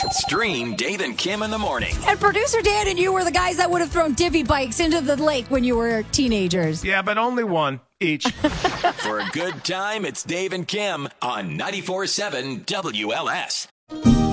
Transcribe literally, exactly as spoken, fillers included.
Stream Dave and Kim in the morning. And producer Dan and you were the guys that would have thrown divvy bikes into the lake when you were teenagers. Yeah, but only one each. For a good time, it's Dave and Kim on ninety-four point seven W L S.